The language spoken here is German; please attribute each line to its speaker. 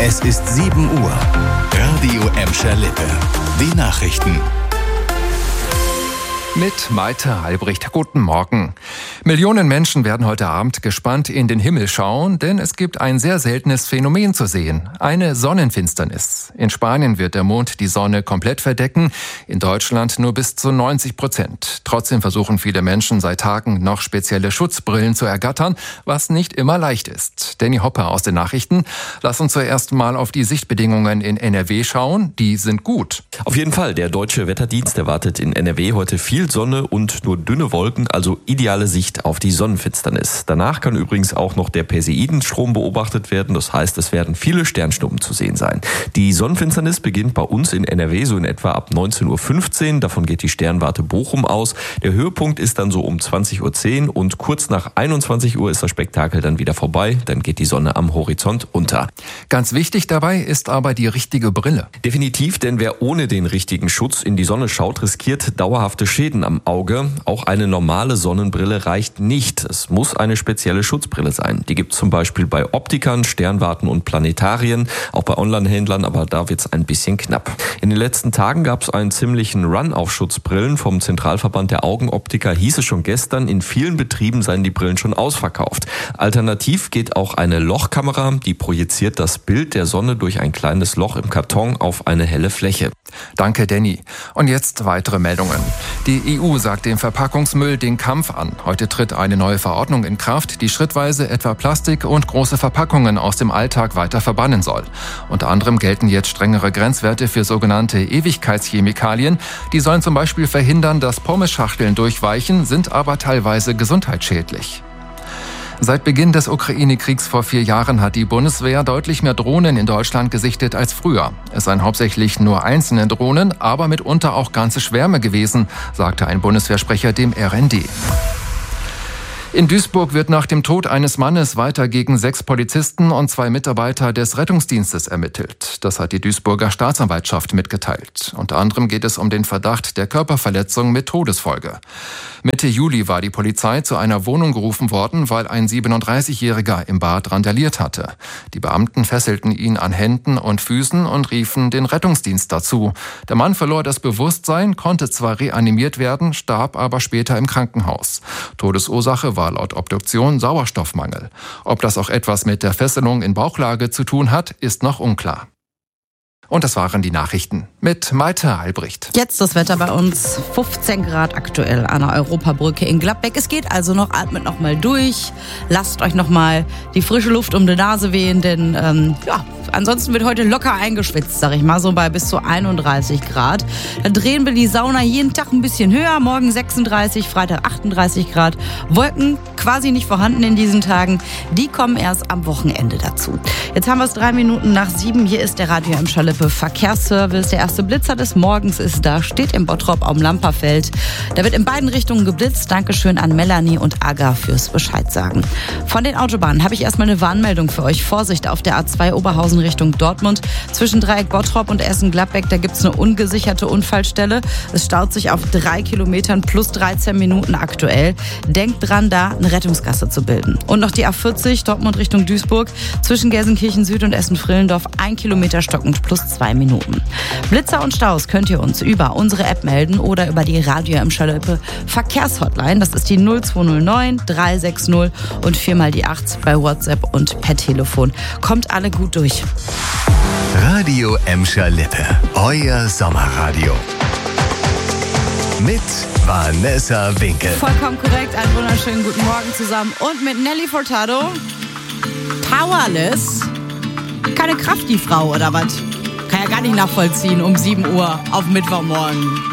Speaker 1: Es ist 7 Uhr. Radio Emscher Lippe. Die Nachrichten.
Speaker 2: Mit Malte Albrecht. Guten Morgen. Millionen Menschen werden heute Abend gespannt in den Himmel schauen, denn es gibt ein sehr seltenes Phänomen zu sehen. Eine Sonnenfinsternis. In Spanien wird der Mond die Sonne komplett verdecken, in Deutschland nur bis zu 90%. Trotzdem versuchen viele Menschen seit Tagen noch spezielle Schutzbrillen zu ergattern, was nicht immer leicht ist. Danny Hopper aus den Nachrichten. Lass uns zuerst mal auf die Sichtbedingungen in NRW schauen. Die sind gut.
Speaker 3: Auf jeden Fall. Der Deutsche Wetterdienst erwartet in NRW heute viel Sonne und nur dünne Wolken, also ideale Sicht auf die Sonnenfinsternis. Danach kann übrigens auch noch der Perseidenstrom beobachtet werden. Das heißt, es werden viele Sternschnuppen zu sehen sein. Die Sonnenfinsternis beginnt bei uns in NRW so in etwa ab 19.15 Uhr. Davon geht die Sternwarte Bochum aus. Der Höhepunkt ist dann so um 20.10 Uhr und kurz nach 21 Uhr ist das Spektakel dann wieder vorbei. Dann geht die Sonne am Horizont unter.
Speaker 2: Ganz wichtig dabei ist aber die richtige Brille.
Speaker 3: Definitiv, denn wer ohne den richtigen Schutz in die Sonne schaut, riskiert dauerhafte Schäden am Auge. Auch eine normale Sonnenbrille reicht nicht. Es muss eine spezielle Schutzbrille sein. Die gibt es zum Beispiel bei Optikern, Sternwarten und Planetarien, auch bei Onlinehändlern, aber da wird es ein bisschen knapp. In den letzten Tagen gab es einen ziemlichen Run auf Schutzbrillen. Vom Zentralverband der Augenoptiker hieß es schon gestern, in vielen Betrieben seien die Brillen schon ausverkauft. Alternativ geht auch eine Lochkamera, die projiziert das Bild der Sonne durch ein kleines Loch im Karton auf eine helle Fläche.
Speaker 2: Danke, Danny. Und jetzt weitere Meldungen. Die EU sagt dem Verpackungsmüll den Kampf an. Heute tritt eine neue Verordnung in Kraft, die schrittweise etwa Plastik und große Verpackungen aus dem Alltag weiter verbannen soll. Unter anderem gelten jetzt strengere Grenzwerte für sogenannte Ewigkeitschemikalien. Die sollen zum Beispiel verhindern, dass Pommesschachteln durchweichen, sind aber teilweise gesundheitsschädlich. Seit Beginn des Ukraine-Kriegs vor 4 Jahren hat die Bundeswehr deutlich mehr Drohnen in Deutschland gesichtet als früher. Es seien hauptsächlich nur einzelne Drohnen, aber mitunter auch ganze Schwärme gewesen, sagte ein Bundeswehrsprecher dem RND. In Duisburg wird nach dem Tod eines Mannes weiter gegen 6 Polizisten und 2 Mitarbeiter des Rettungsdienstes ermittelt. Das hat die Duisburger Staatsanwaltschaft mitgeteilt. Unter anderem geht es um den Verdacht der Körperverletzung mit Todesfolge. Mitte Juli war die Polizei zu einer Wohnung gerufen worden, weil ein 37-Jähriger im Bad randaliert hatte. Die Beamten fesselten ihn an Händen und Füßen und riefen den Rettungsdienst dazu. Der Mann verlor das Bewusstsein, konnte zwar reanimiert werden, starb aber später im Krankenhaus. Todesursache war laut Obduktion Sauerstoffmangel. Ob das auch etwas mit der Fesselung in Bauchlage zu tun hat, ist noch unklar. Und das waren die Nachrichten mit Malte Albrecht.
Speaker 4: Jetzt das Wetter bei uns. 15 Grad aktuell an der Europabrücke in Gladbeck. Es geht also noch, atmet noch mal durch. Lasst euch noch mal die frische Luft um die Nase wehen, denn ansonsten wird heute locker eingeschwitzt, sag ich mal, so bei bis zu 31 Grad. Dann drehen wir die Sauna jeden Tag ein bisschen höher. Morgen 36, Freitag 38 Grad. Wolken quasi nicht vorhanden in diesen Tagen. Die kommen erst am Wochenende dazu. Jetzt haben wir es 3 Minuten nach 7. Hier ist der Radio Emscher Lippe Verkehrsservice. Der erste Blitzer des Morgens ist da, steht im Bottrop am Lamperfeld. Da wird in beiden Richtungen geblitzt. Dankeschön an Melanie und Aga fürs Bescheid sagen. Von den Autobahnen habe ich erstmal eine Warnmeldung für euch. Vorsicht auf der A2 Oberhausen Richtung Dortmund. Zwischen Dreieck Bottrop und Essen-Gladbeck, da gibt es eine ungesicherte Unfallstelle. Es staut sich auf 3 Kilometern plus 13 Minuten aktuell. Denkt dran, da eine Rettungsgasse zu bilden. Und noch die A40 Dortmund Richtung Duisburg. Zwischen Gelsenkirchen Süd und Essen-Frillendorf 1 Kilometer stockend plus 2 Minuten. Blitzer und Staus könnt ihr uns über unsere App melden oder über die Radio Emscher Lippe Verkehrshotline. Das ist die 0209 360 und 4 mal die 8 bei WhatsApp und per Telefon. Kommt alle gut durch.
Speaker 1: Radio Emscher Lippe, euer Sommerradio. Mit Vanessa Winkel.
Speaker 4: Vollkommen korrekt, einen wunderschönen guten Morgen zusammen. Und mit Nelly Furtado. Powerless. Keine Kraft, die Frau, oder was? Kann ja gar nicht nachvollziehen um 7 Uhr auf Mittwochmorgen.